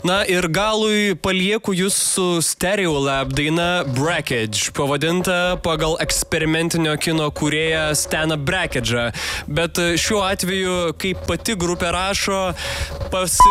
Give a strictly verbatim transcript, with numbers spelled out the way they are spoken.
Na ir galui palieku jūs su Stereolab daina Breakage, pavadinta pagal eksperimentinio kino kūrėją Staną Brackedžą. Bet šiuo atveju, kaip pati grupė rašo, pasi...